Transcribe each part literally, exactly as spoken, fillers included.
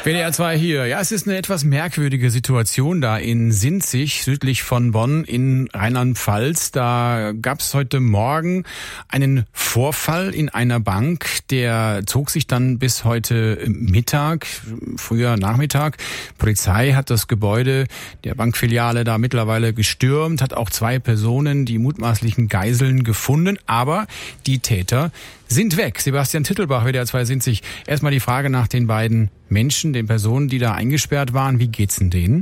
W D R zwei hier. Ja, es ist eine etwas merkwürdige Situation da in Sinzig, südlich von Bonn in Rheinland-Pfalz. Da gab es heute Morgen einen Vorfall in einer Bank, der zog sich dann bis heute Mittag, früher Nachmittag. Polizei hat das Gebäude der Bankfiliale da mittlerweile gestürmt, hat auch zwei Personen, die mutmaßlichen Geiseln, gefunden, aber die Täter sind weg. Sebastian Tittelbach, W D R zwei Sinzig. Erstmal die Frage nach den beiden Menschen, den Personen, die da eingesperrt waren. Wie geht's denn denen?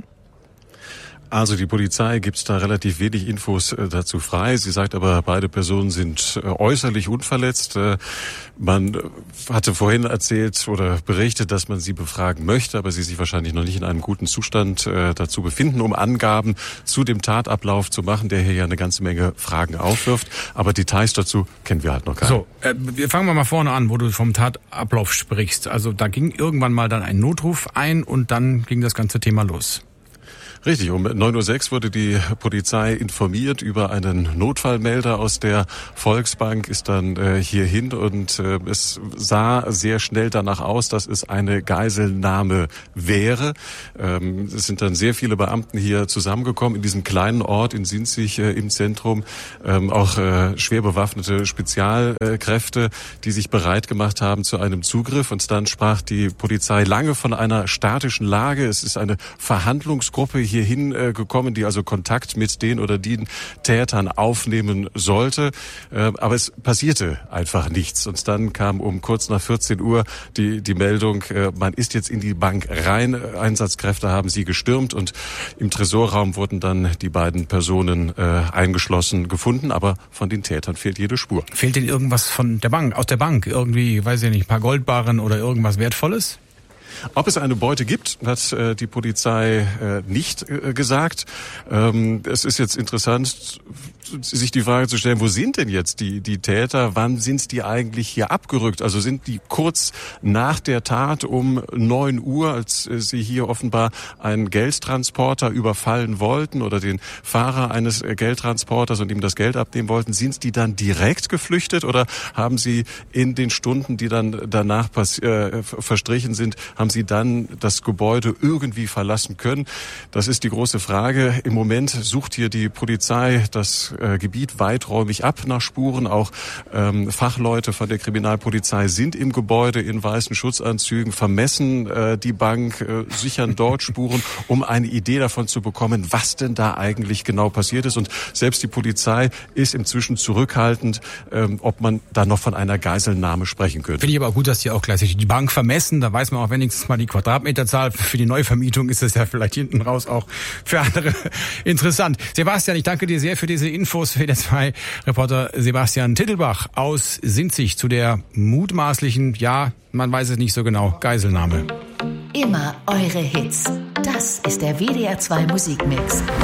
Also die Polizei gibt da relativ wenig Infos äh, dazu frei. Sie sagt aber, beide Personen sind äh, äußerlich unverletzt. Äh, man äh, hatte vorhin erzählt oder berichtet, dass man sie befragen möchte, aber sie sich wahrscheinlich noch nicht in einem guten Zustand äh, dazu befinden, um Angaben zu dem Tatablauf zu machen, der hier ja eine ganze Menge Fragen aufwirft. Aber Details dazu kennen wir halt noch gar nicht. So, äh, wir fangen wir mal vorne an, wo du vom Tatablauf sprichst. Also da ging irgendwann mal dann ein Notruf ein und dann ging das ganze Thema los. Richtig, um neun Uhr sechs wurde die Polizei informiert über einen Notfallmelder aus der Volksbank, ist dann äh, hierhin und äh, es sah sehr schnell danach aus, dass es eine Geiselnahme wäre. Ähm, es sind dann sehr viele Beamten hier zusammengekommen in diesem kleinen Ort in Sinzig äh, im Zentrum, ähm, auch äh, schwer bewaffnete Spezialkräfte, die sich bereit gemacht haben zu einem Zugriff. Und dann sprach die Polizei lange von einer statischen Lage. Es ist eine Verhandlungsgruppe hier hierhin äh, gekommen, die also Kontakt mit den oder den Tätern aufnehmen sollte. Äh, aber es passierte einfach nichts. Und dann kam um kurz nach vierzehn Uhr die, die Meldung, äh, man ist jetzt in die Bank rein. Einsatzkräfte haben sie gestürmt und im Tresorraum wurden dann die beiden Personen äh, eingeschlossen gefunden. Aber von den Tätern fehlt jede Spur. Fehlt denn irgendwas von der Bank, aus der Bank? Irgendwie, weiß ich nicht, ein paar Goldbarren oder irgendwas Wertvolles? Ob es eine Beute gibt, hat äh, die Polizei äh, nicht äh, gesagt. Ähm, es ist jetzt interessant, sich die Frage zu stellen, wo sind denn jetzt die, die Täter? Wann sind die eigentlich hier abgerückt? Also sind die kurz nach der Tat um neun Uhr, als äh, sie hier offenbar einen Geldtransporter überfallen wollten oder den Fahrer eines äh, Geldtransporters und ihm das Geld abnehmen wollten, sind die dann direkt geflüchtet oder haben sie in den Stunden, die dann danach pass- äh, verstrichen sind, haben sie dann das Gebäude irgendwie verlassen können? Das ist die große Frage. Im Moment sucht hier die Polizei das äh, Gebiet weiträumig ab nach Spuren. Auch ähm, Fachleute von der Kriminalpolizei sind im Gebäude in weißen Schutzanzügen, vermessen äh, die Bank, äh, sichern dort Spuren, um eine Idee davon zu bekommen, was denn da eigentlich genau passiert ist. Und selbst die Polizei ist inzwischen zurückhaltend, ähm, ob man da noch von einer Geiselnahme sprechen könnte. Finde ich aber gut, dass die auch gleichzeitig die Bank vermessen. Da weiß man auch wenigstens mal die Quadratmeterzahl. Für die Neuvermietung ist das ja vielleicht hinten raus auch für andere interessant. Sebastian, ich danke dir sehr für diese Infos. W D R zwei Reporter Sebastian Tittelbach aus Sinzig zu der mutmaßlichen, ja, man weiß es nicht so genau, Geiselnahme. Immer eure Hits. Das ist der W D R zwei Musikmix.